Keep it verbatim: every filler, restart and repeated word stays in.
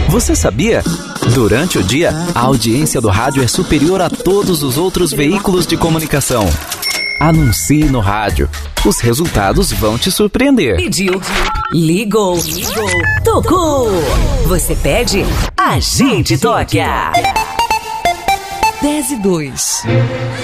Você sabia? Durante o dia, a audiência do rádio é superior a todos os outros veículos de comunicação. Anuncie no rádio. Os resultados vão te surpreender. Pediu, ligou, ligou, tocou. Você pede, a gente toca. dez e dois.